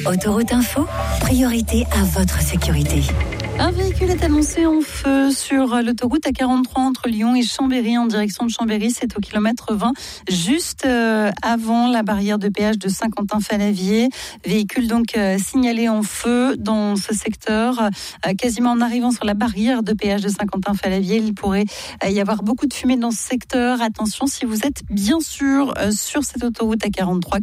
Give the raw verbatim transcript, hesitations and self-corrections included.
Autoroute Info, priorité à votre sécurité. Un véhicule est annoncé en feu sur l'autoroute A quarante-trois entre Lyon et Chambéry en direction de Chambéry. C'est au kilomètre vingt, juste euh, avant la barrière de péage de Saint-Quentin-Fallavier. Véhicule donc euh, signalé en feu dans ce secteur. Euh, quasiment en arrivant sur la barrière de péage de Saint-Quentin-Fallavier, il pourrait euh, y avoir beaucoup de fumée dans ce secteur. Attention si vous êtes bien sûr euh, sur cette autoroute A quarante-trois.